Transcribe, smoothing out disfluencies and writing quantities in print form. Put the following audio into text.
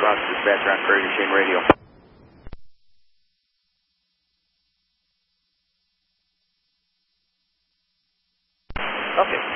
Fox, dispatcher on Prairie du Chien Radio. Okay.